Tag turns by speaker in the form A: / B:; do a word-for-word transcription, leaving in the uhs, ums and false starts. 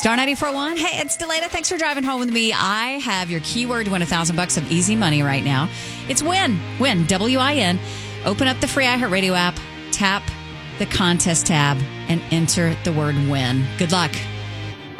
A: Star ninety-four point one. Hey, it's Delana. Thanks for driving home with me. I have your keyword to win a thousand bucks of easy money right now. It's win. Win. W I N. Open up the free iHeartRadio app, tap the contest tab, and enter the word win. Good luck.